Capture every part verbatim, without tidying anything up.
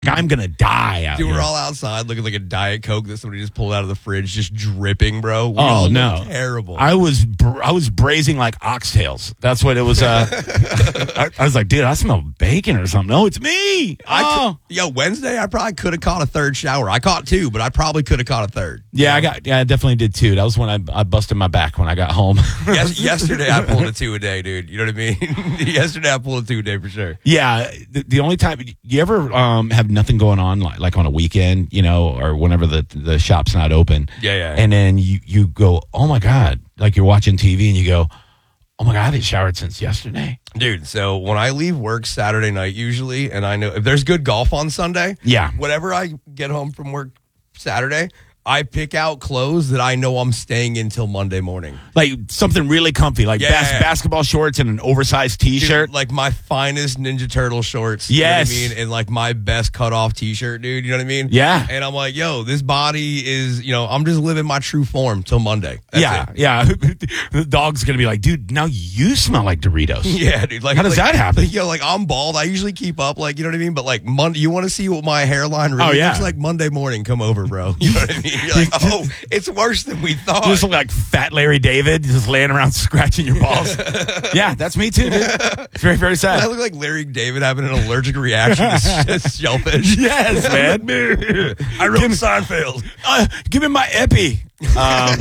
I'm going to die out Dude, here. we're all outside looking like a Diet Coke that somebody just pulled out of the fridge, just dripping, bro. We oh, all look no. terrible. I was br- I was braising like oxtails. That's what it was. Uh, I, I was like, dude, I smell bacon or something. No, it's me. I Oh. could, yo, Wednesday, I probably could have caught a third shower. I caught two, but I probably could have caught a third. Yeah, I got. Yeah, I definitely did too. That was when I, I busted my back when I got home. Yes, yesterday, I pulled a two a day, dude. You know what I mean? Yesterday, I pulled a two a day for sure. Yeah, the, the only time you ever um, have nothing going on, like, like on a weekend, you know, or whenever the the shop's not open. Yeah, yeah. And then you you go, oh my god, like you're watching T V and you go, oh my god, I haven't showered since yesterday. Dude, so when I leave work Saturday night usually, and I know if there's good golf on Sunday, Yeah. whenever I get home from work Saturday, I pick out clothes that I know I'm staying in till Monday morning. Like something really comfy, like Yeah. bas- basketball shorts and an oversized T-shirt. Dude, like my finest Ninja Turtle shorts. Yes. You know what I mean? And like my best cutoff T-shirt, dude. You know what I mean? Yeah. And I'm like, yo, this body is, you know, I'm just living my true form till Monday. That's yeah, it. yeah. The dog's gonna be like, dude, now you smell like Doritos. Yeah, dude. Like, How does like, that happen? Yo, like I'm bald. I usually keep up, like, you know what I mean? But like Monday, you want to see what my hairline really Oh, yeah. looks like Monday morning, come over, bro. You know what I mean? You're like, oh, it's worse than we thought. You just look like fat Larry David, just laying around scratching your balls. Yeah, that's me too, dude. It's very, very I sad. look like Larry David having an allergic reaction to shellfish. Yes, man. I wrote Seinfeld. Uh, give me my epi. Um,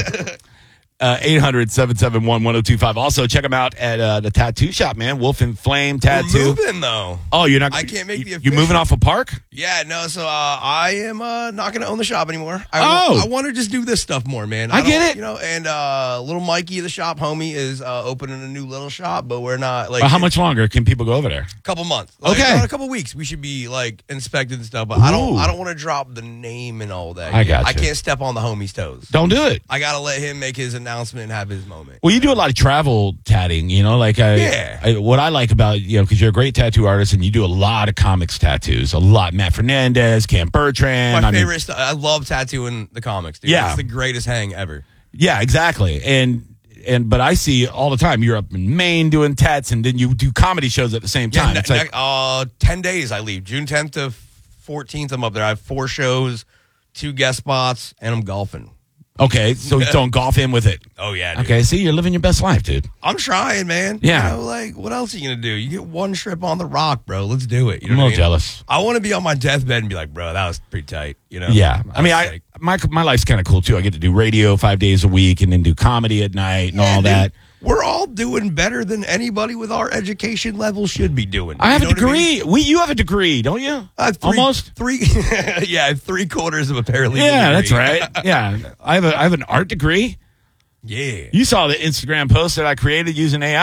uh, eight hundred, seven seven one, one oh two five. Also, check them out at uh, the tattoo shop, man. Wolf and Flame Tattoo. We're moving, though. Oh, you're not. I can't make the You official- moving off a park? Yeah, no, so uh, I am uh, not going to own the shop anymore. I, Oh. I want to just do this stuff more, man. I get don't- it. You know, and uh, little Mikey, the shop homie, is uh, opening a new little shop, but we're not, like, Uh, how much longer can people go over there? a couple months. Like, Okay. in a couple weeks, we should be, like, inspected and stuff, but I don't Ooh. I don't want to drop the name and all that. I yet. gotcha. I can't step on the homie's toes. Don't do it. I got to let him make his announcement and have his moment. Well, you do a lot of travel tatting, you know, like I, Yeah. I, what I like about, you know, because you're a great tattoo artist and you do a lot of comics tattoos, a lot. Matt Fernandez, Cam Bertrand. My I mean, favorite stuff. I love tattooing the comics, dude. Yeah. It's the greatest hang ever. yeah, exactly. And, and, but I see all the time you're up in Maine doing tats and then you do comedy shows at the same time. Yeah, it's ne- like, ne- uh, ten days I leave. June tenth to fourteenth, I'm up there. I have four shows, two guest spots, and I'm golfing. okay, so you don't golf in with it. Oh, yeah, dude. Okay, see, you're living your best life, dude. I'm trying, man. Yeah. You know, like, what else are you going to do? You get one trip on the rock, bro. Let's do it. You know I'm a what I little mean? jealous. I want to be on my deathbed and be like, bro, that was pretty tight. You know? Yeah, That I mean, was I sick. my my life's kind of cool too. I get to do radio five days a week, and then do comedy at night and Yeah, all dude, that. We're all doing better than anybody with our education level should be doing. I have You a know what I mean? degree. We, you have a degree, don't you? I have three, Almost. three. Yeah, I have three quarters of a paralegal. Yeah, that's degree. right. Yeah, I have a I have an art degree. Yeah. You saw the Instagram post that I created using A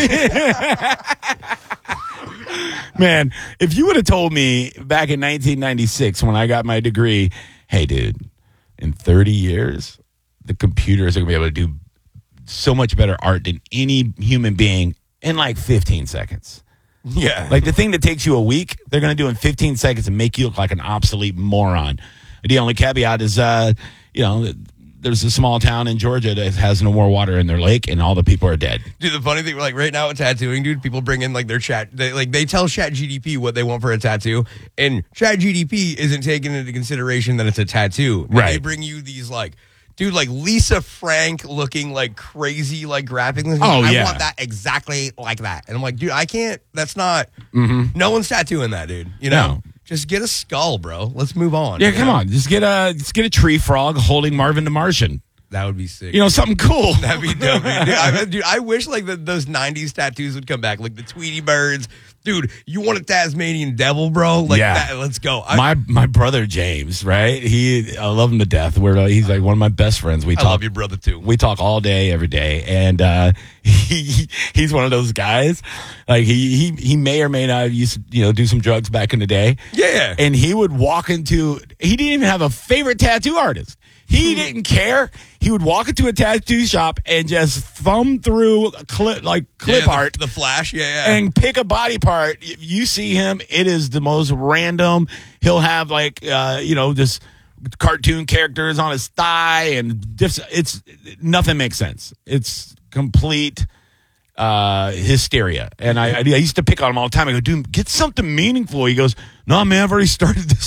I. Man, if you would have told me back in nineteen ninety-six when I got my degree, hey, dude, in thirty years, the computers are going to be able to do so much better art than any human being in like fifteen seconds. Yeah. Like the thing that takes you a week, they're going to do in fifteen seconds and make you look like an obsolete moron. The only caveat is, uh, you know, there's a small town in Georgia that has no more water in their lake, and all the people are dead. Dude, the funny thing, like right now with tattooing, dude, people bring in like their chat, they, like they tell Chat G D P what they want for a tattoo, and Chat G D P isn't taking into consideration that it's a tattoo. And Right. They bring you these like, dude, like Lisa Frank looking like crazy, like graphic. Oh, I yeah. want that exactly like that. And I'm like, dude, I can't. That's not. Mm-hmm. No one's tattooing that, dude. You know. No. Just get a skull, bro. Let's move on. Yeah, you come know? on, just get a just get a tree frog holding Marvin the Martian. That would be sick. You know, something cool. That'd be dope, dude. Dude, I, dude, I wish like the, those nineties tattoos would come back, like the Tweety Birds. Dude, you want a Tasmanian devil, bro? Like Yeah. that. Let's go. I, my my brother James, right? He I love him to death. We're he's like one of my best friends. We I talk. love your brother too. We talk all day, every day, and uh, he he's one of those guys. Like he he he may or may not have used to, you know, do some drugs back in the day. Yeah. And he would walk into. He didn't even have a favorite tattoo artist. He didn't care. He would walk into a tattoo shop and just thumb through clip like clip yeah, art the, the Flash. Yeah, yeah. and pick a body part. If you see him, it is the most random. He'll have like uh, you know, just cartoon characters on his thigh and diff- it's nothing makes sense. It's complete uh, hysteria. And I, I used to pick on him all the time. I go, dude, get something meaningful. He goes, No, man, I've already started this